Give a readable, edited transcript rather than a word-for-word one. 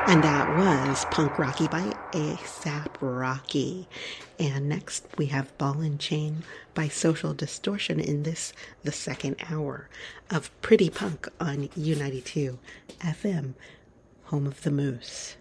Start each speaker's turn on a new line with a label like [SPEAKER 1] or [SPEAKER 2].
[SPEAKER 1] And that was Punk Rocky by A$AP Rocky. And next we have Ball and Chain by Social Distortion in this, the second hour of Pretty Punk on U92 FM, home of the Moose.